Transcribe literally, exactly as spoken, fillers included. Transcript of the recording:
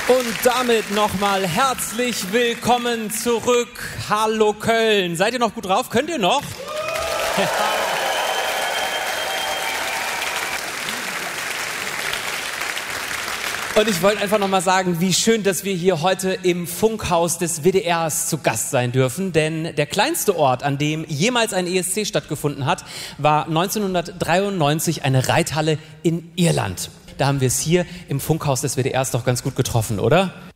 Und damit nochmal herzlich willkommen zurück. Hallo Köln. Seid ihr noch gut drauf? Könnt ihr noch? Und ich wollte einfach nochmal sagen, wie schön, dass wir hier heute im Funkhaus des W D Rs zu Gast sein dürfen. Denn der kleinste Ort, an dem jemals ein E S C stattgefunden hat, war neunzehnhundertdreiundneunzig eine Reithalle in Irland. Da haben wir es hier im Funkhaus des W D Rs doch ganz gut getroffen, oder?